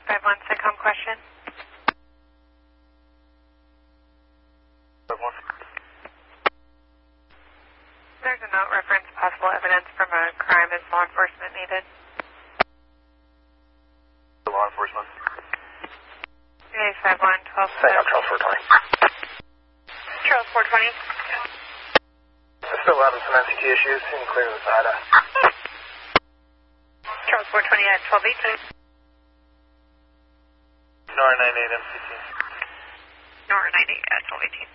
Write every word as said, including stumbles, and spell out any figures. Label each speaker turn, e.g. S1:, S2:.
S1: five one, SIGCOM question.
S2: five one.
S1: There's a note reference possible evidence from a crime as law enforcement needed.
S2: Law enforcement.
S1: A five one, twelve.
S2: Say, I'm Charles four twenty.
S1: Charles four twenty.
S2: There's still having some N C T issues, including the SADA.
S1: Charles four twenty at twelve eighteen.
S2: Nora ninety-eight M C T.
S1: Nora ninety-eight at twelve eighteen.